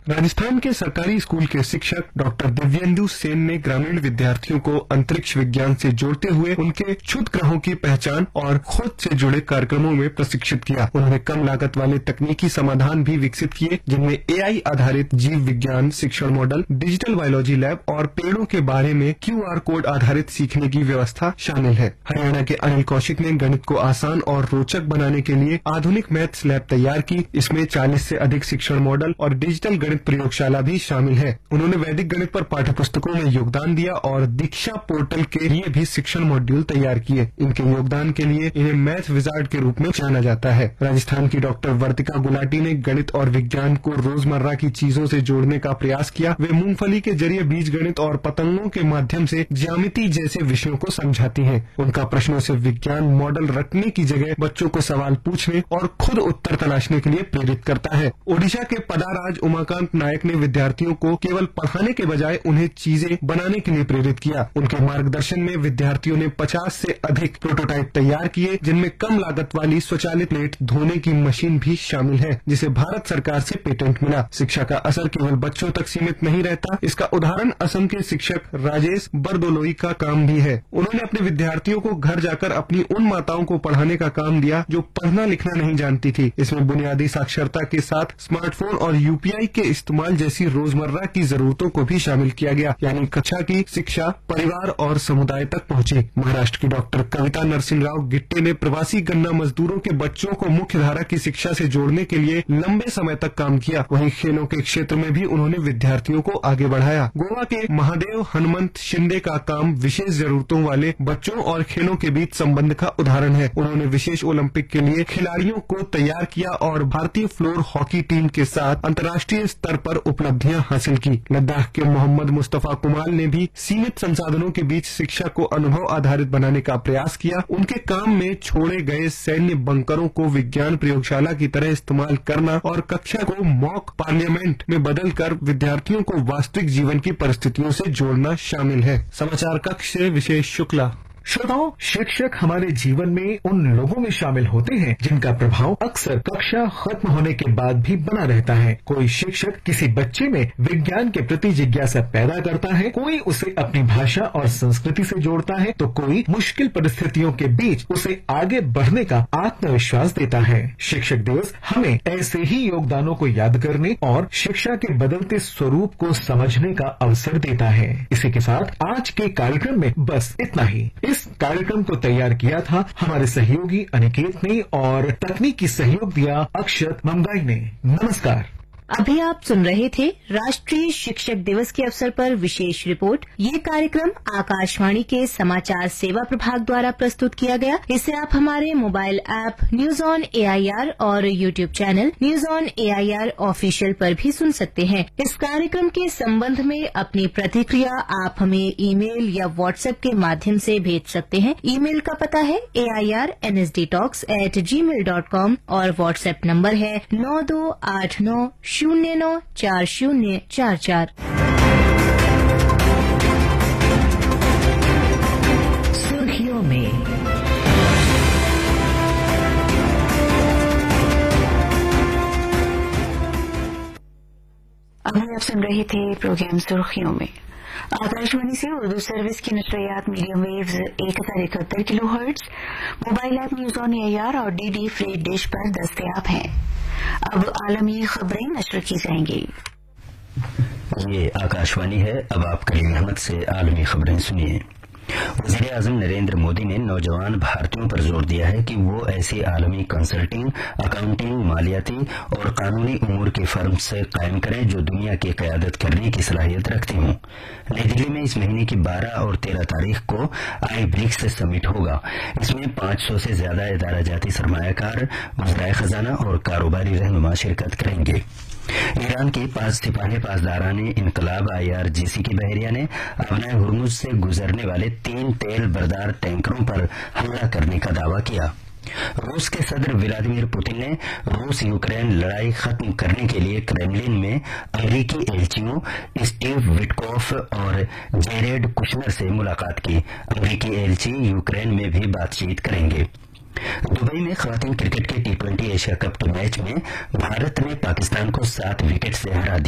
राजस्थान के सरकारी स्कूल के शिक्षक डॉक्टर दिव्येंदु सेन ने ग्रामीण विद्यार्थियों को अंतरिक्ष विज्ञान से जोड़ते हुए उनके क्षुद्र ग्रहों की पहचान और खोज से जुड़े कार्यक्रमों में प्रशिक्षित किया। उन्होंने कम लागत वाले तकनीकी समाधान भी विकसित किए, जिनमें AI आधारित जीव विज्ञान शिक्षण मॉडल, डिजिटल बायोलॉजी लैब और पेड़ों के बारे में QR कोड आधारित सीखने की व्यवस्था शामिल है। हरियाणा के अनिल कौशिक ने गणित को आसान और रोचक बनाने के लिए आधुनिक मैथ्स लैब तैयार की। इसमें 40 से अधिक शिक्षण मॉडल और डिजिटल गणित प्रयोगशाला भी शामिल है। उन्होंने वैदिक गणित पर पाठ्य पुस्तकों में योगदान दिया और दीक्षा पोर्टल के लिए भी शिक्षण मॉड्यूल तैयार किए। इनके योगदान के लिए इन्हें मैथ विजार्ड के रूप में जाना जाता है। राजस्थान की डॉक्टर वर्तिका गुलाटी ने गणित और विज्ञान को रोजमर्रा की चीजों से जोड़ने का प्रयास किया। वे मूंगफली के जरिए बीज गणित और पतंगों के माध्यम से ज्यामिति जैसे विषयों को समझाती हैं। उनका प्रश्नों से विज्ञान मॉडल रटने की जगह बच्चों को सवाल पूछने और खुद उत्तर तलाशने के लिए प्रेरित करता है। ओडिशा के पदाराज उमाकांत नायक ने विद्यार्थियों को केवल पढ़ाने के बजाय उन्हें चीजें बनाने के लिए प्रेरित किया। उनके मार्गदर्शन में विद्यार्थियों ने 50 से अधिक प्रोटोटाइप तैयार किए, जिनमें कम लागत वाली स्वचालित प्लेट धोने की मशीन भी शामिल है, जिसे भारत सरकार से पेटेंट मिला। शिक्षा का असर केवल बच्चों तक सीमित नहीं रहता। इसका उदाहरण असम के शिक्षक राजेश बरदोलोई का काम भी है। उन्होंने अपने विद्यार्थियों को घर जाकर अपनी उन माताओं को पढ़ाने का काम दिया जो पढ़ना लिखना नहीं जानती थी। इसमें बुनियादी साक्षरता के साथ स्मार्टफोन और UPI के इस्तेमाल जैसी रोजमर्रा की जरूरतों को भी शामिल किया गया, यानी कक्षा की शिक्षा परिवार और समुदाय तक पहुंचे। महाराष्ट्र की डॉक्टर कविता नरसिंह राव गिट्टे ने प्रवासी गन्ना मजदूरों के बच्चों को मुख्य धारा की शिक्षा से जोड़ने के लिए लंबे समय तक काम किया। वहीं खेलों के क्षेत्र में भी उन्होंने विद्यार्थियों को आगे बढ़ाया। गोवा के महादेव हनुमंत शिंदे का काम विशेष जरूरतों वाले बच्चों और खेलों के बीच संबंध का उदाहरण है। उन्होंने विशेष ओलंपिक के लिए खिलाड़ियों को तैयार किया और भारतीय फ्लोर हॉकी टीम के साथ अंतर्राष्ट्रीय स्तर पर उपलब्धियां हासिल की। लद्दाख के मोहम्मद मुस्तफा कुमाल ने भी सीमित संसाधनों के बीच शिक्षा को अनुभव आधारित बनाने का प्रयास किया। उनके काम में छोड़े गए सैन्य बंकरों को विज्ञान प्रयोगशाला की तरह इस्तेमाल करना और कक्षा को मॉक पार्लियामेंट में बदलकर विद्यार्थियों को वास्तविक जीवन की परिस्थितियों से जोड़ना शामिल है। समाचार कक्ष से विशेष शुक्ला। श्रोताओं, शिक्षक हमारे जीवन में उन लोगों में शामिल होते हैं जिनका प्रभाव अक्सर कक्षा खत्म होने के बाद भी बना रहता है। कोई शिक्षक किसी बच्चे में विज्ञान के प्रति जिज्ञासा पैदा करता है, कोई उसे अपनी भाषा और संस्कृति से जोड़ता है, तो कोई मुश्किल परिस्थितियों के बीच उसे आगे बढ़ने का आत्मविश्वास देता है। शिक्षक दिवस हमें ऐसे ही योगदानों को याद करने और शिक्षा के बदलते स्वरूप को समझने का अवसर देता है। इसी के साथ आज के कार्यक्रम में बस इतना ही। इस कार्यक्रम को तैयार किया था हमारे सहयोगी अनिकेत ने और तकनीकी सहयोग दिया अक्षत मंगाई ने। नमस्कार। अभी आप सुन रहे थे राष्ट्रीय शिक्षक दिवस के अवसर पर विशेष रिपोर्ट। ये कार्यक्रम आकाशवाणी के समाचार सेवा प्रभाग द्वारा प्रस्तुत किया गया। इसे आप हमारे mobile app news on AIR और YouTube channel news on AIR official पर भी सुन सकते हैं। इस कार्यक्रम के संबंध में अपनी प्रतिक्रिया आप हमें ईमेल या व्हाट्सएप के माध्यम से भेज सकते हैं। ईमेल का पता है airnsdtalks@gmail.com और व्हाट्सएप नंबर है 9289094044। सुर्खियों में अभी आप सुन रहे थे प्रोग्राम सुर्खियों में। आकाशवाणी से उर्दू सर्विस की नशरियात medium waves 1071 kilohertz, mobile app news on AIR और DD फ्री डिश पर दस्तयाब हैं। अब आलमी खबरें नशर की जाएंगी। ये आकाशवाणी है। अब आप कलीम अहमद से आलमी खबरें सुनिए। वज़ीर आज़म नरेंद्र मोदी ने नौजवान भारतीयों पर जोर दिया है कि वो ऐसी आलमी कंसल्टिंग, अकाउंटिंग, मालियाती और कानूनी उमूर की फर्म से कायम करें जो दुनिया की क़यादत करने की सलाहियत रखती हों। नई दिल्ली में इस महीने की 12 और 13 तारीख को ब्रिक्स समिट होगा। इसमें 500 से ज्यादा इदारा जाती सरमायाकार, वज़राए खजाना और कारोबारी रहनुमा शिरकत करेंगे। ईरान की 5 सिपाही पासदारान इनकलाब IRGC की बहरिया ने अपने हुर्मुज से गुजरने वाले 3 तेल बरदार टैंकरों पर हमला करने का दावा किया। रूस के सदर व्लादिमीर पुतिन ने रूस यूक्रेन लड़ाई खत्म करने के लिए क्रेमलिन में अमेरिकी एलचियों स्टीव विटकॉफ और जेरेड कुशनर से मुलाकात की। अमेरिकी एलची यूक्रेन में भी बातचीत करेंगे। दुबई में खवातीन क्रिकेट के T20 एशिया कप के मैच में भारत ने पाकिस्तान को 7 विकेट से हरा दिया।